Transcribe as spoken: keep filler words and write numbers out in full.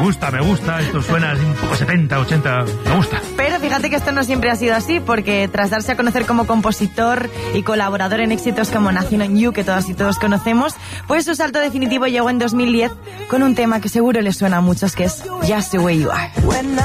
gusta, me gusta. Esto suena así un poco setenta, ochenta. Me gusta. Pero fíjate que esto no siempre ha sido así, porque tras darse a conocer como compositor y colaborador en éxitos como Nothing on You, que todas y todos conocemos, pues su salto definitivo llegó en dos mil diez con un tema que seguro les suena a muchos, que es Just the Way You Are.